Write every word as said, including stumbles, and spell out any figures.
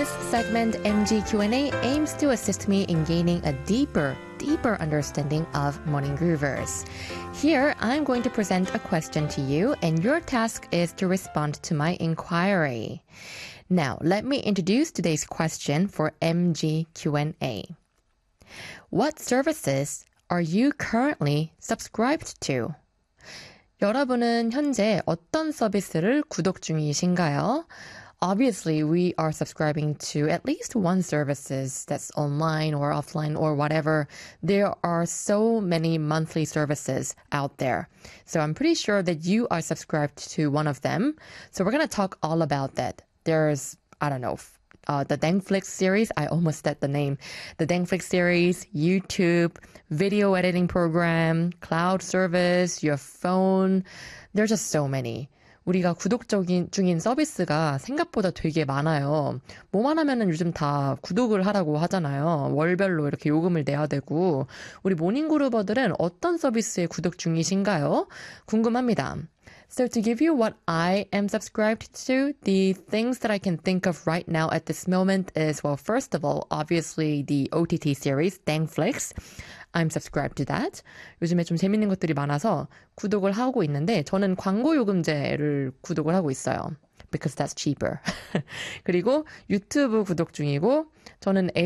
This segment, M G Q and A, aims to assist me in gaining a deeper, deeper understanding of Morning Groovers. Here, I'm going to present a question to you, and your task is to respond to my inquiry. Now, let me introduce today's question for M G Q and A. What services are you currently subscribed to? 여러분은 현재 어떤 서비스를 구독 중이신가요? Obviously, we are subscribing to at least one services that's online or offline or whatever. There are so many monthly services out there. So I'm pretty sure that you are subscribed to one of them. So we're going to talk all about that. There's, I don't know, uh, the Dangflix series. I almost said the name. The Dangflix series, YouTube, video editing program, cloud service, your phone. There's just so many. 우리가 구독 중인, 중인 서비스가 생각보다 되게 많아요. 뭐만 하면은 요즘 다 구독을 하라고 하잖아요. 월별로 이렇게 요금을 내야 되고. 우리 모닝그루버들은 어떤 서비스에 구독 중이신가요? 궁금합니다. So to give you what I am subscribed to, the things that I can think of right now at this moment is, well, first of all, obviously the O T T series, Dangflix. I'm subscribed to that. 요즘에 좀 재밌는 것들이 많아서 구독을 하고 있는데 저는 광고 요금제를 구독을 하고 있어요. Because that's cheaper. 그리고 유튜브 구독 중이고 저는